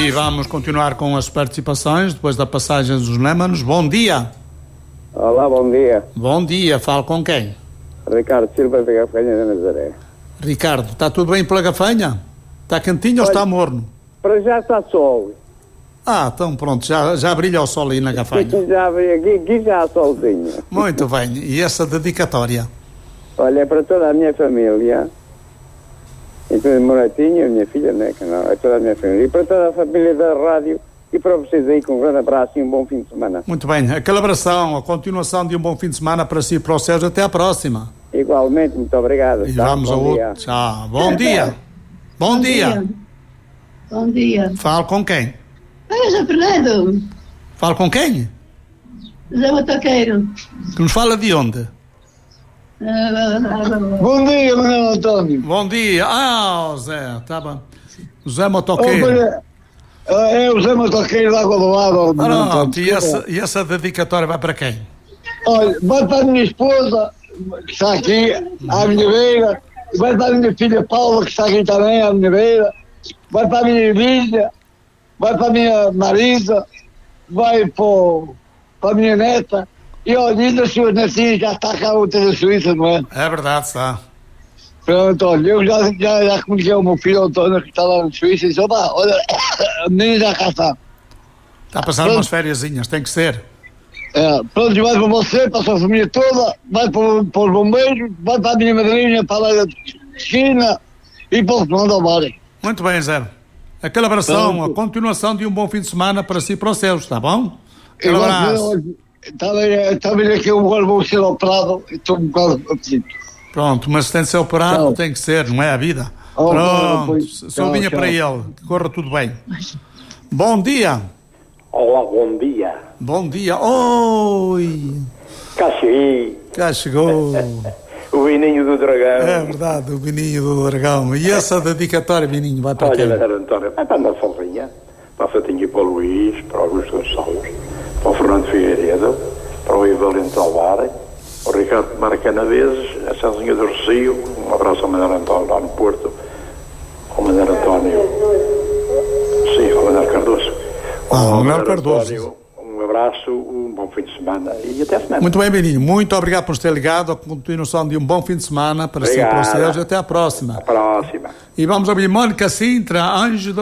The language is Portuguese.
E vamos continuar com as participações depois da passagem dos Lémanos. Bom dia. Olá, bom dia. Bom dia, falo com quem? Ricardo Silva da Gafanha da Nazaré. Ricardo, está tudo bem pela Gafanha? Está quentinho ou está morno? Para já está sol. Então pronto, já brilha o sol aí na Gafanha. Aqui já há solzinho. Muito bem, e essa dedicatória? Olha, é para toda a minha família. E para o Moratinho, a minha filha, né? Que não, é toda a minha família. E para toda a família da rádio. E para vocês aí, com um grande abraço e um bom fim de semana. Muito bem, aquela abração, a continuação de um bom fim de semana para si e para os Sérgio. Até à próxima. Igualmente, muito obrigado. E vamos ao outro. Tchau. Bom dia. Bom dia. Bom dia. Falo com quem? José Fernando. Falo com quem? José Motoqueiro. Que nos fala de onde? Bom dia, Manuel António. Bom dia. Zé, tá bom. José Motoqueiro. É o Zé Motoqueiro da Água do Lado. Pronto, e essa dedicatória vai para quem? Olha, vai para a minha esposa, que está aqui, à minha beira, vai para a minha filha Paula, que está aqui também, à minha beira, vai para a minha Emília, vai para a minha Marisa, vai para a minha neta, e olha, ainda a sua netinha já está cá outra da Suíça, não é? É verdade, está. Pronto, olha, eu já comuniquei ao meu filho António, que está lá na Suíça, e disse, olha, a menina já cá está. Está a passar umas fériasinhas, tem que ser. Pronto, vai para você, para a sua família toda, vai para os bombeiros, vai para a minha madrinha, para a China e para o Fernando Alvare. Muito bem, Zé. Aquela abração, a continuação de um bom fim de semana para si e para os seus, está bom? Um abraço. Está bem aqui, eu agora vou ser operado e estou um bocado apetito. Pronto, mas tem de ser operado, tem que ser, não é a vida? Pronto, saudinha para ele, que corra tudo bem. Bom dia. Olá, bom dia. Bom dia. Oi. Cá chegou. O Vininho do Dragão. É verdade, o Vininho do Dragão. E essa dedicatória, Vininho, vai para quem? Olha, António, vai para a Ana Salvinha, para a Fatinha e para o Luís, para o Augusto Gonçalves, para o Fernando Figueiredo, para o Ivo Valente Alvare, o Ricardo Maracanaveses, a Cezinha do Rocio, um abraço ao Manuel António lá no Porto, ao Manuel António, sim, ao Manuel Cardoso. Manuel Cardoso. Um abraço, um bom fim de semana e até a semana. Muito bem, Beninho, muito obrigado por ter ligado, a continuação de um bom fim de semana para si e para os seus, até à próxima. Até à próxima. E vamos ouvir Mónica Sintra, Anjo